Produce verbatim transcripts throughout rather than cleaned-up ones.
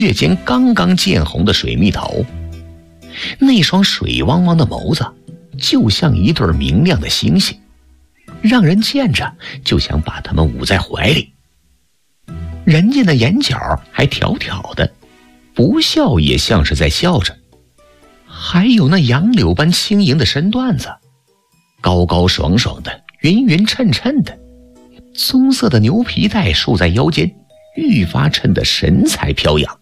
月间刚刚见红的水蜜桃，那双水汪汪的眸子就像一对明亮的星星，让人见着就想把它们捂在怀里。人家的眼角还挑挑的，不笑也像是在笑着。还有那杨柳般轻盈的身段子，高高爽爽的，匀匀称称的，棕色的牛皮带束在腰间，愈发衬得神采飘扬。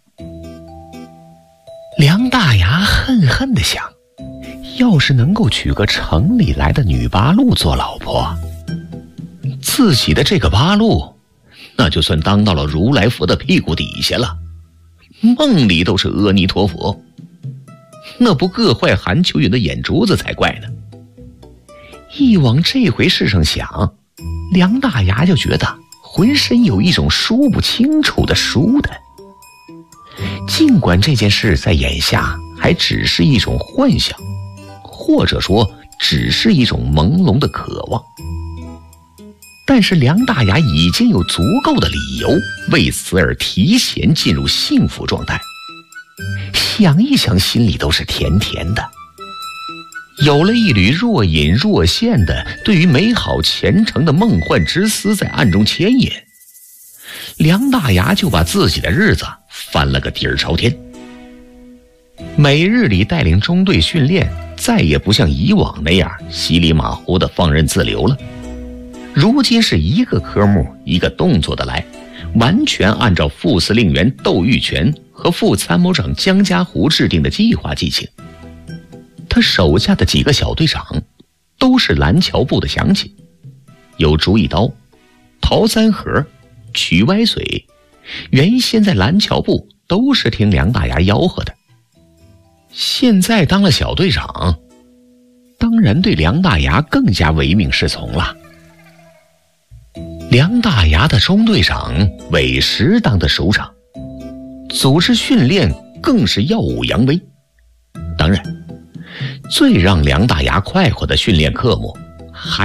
梁大牙恨恨地想，要是能够娶个城里来的女八路做老婆，自己的这个八路那就算当到了如来佛的屁股底下了，梦里都是阿弥陀佛，那不硌坏韩秋云的眼珠子才怪呢。一往这回事上想，梁大牙就觉得浑身有一种说不清楚的舒坦。尽管这件事在眼下还只是一种幻想，或者说只是一种朦胧的渴望，但是梁大牙已经有足够的理由为此而提前进入幸福状态，想一想心里都是甜甜的。有了一缕若隐若现的对于美好前程的梦幻之思在暗中牵引，梁大牙就把自己的日子翻了个底儿朝天。每日里带领中队训练，再也不像以往那样稀里马虎的放任自流了，如今是一个科目一个动作的来，完全按照副司令员窦玉泉和副参谋长江家湖制定的计划进行。他手下的几个小队长都是蓝桥部的乡亲，有竹一刀、陶三河、曲歪嘴，原先在蓝桥部都是听梁大牙吆喝的，现在当了小队长，当然对梁大牙更加唯命是从了。梁大牙的中队长韦石当的首长，组织训练更是耀武扬威。当然，最让梁大牙快活的训练科目还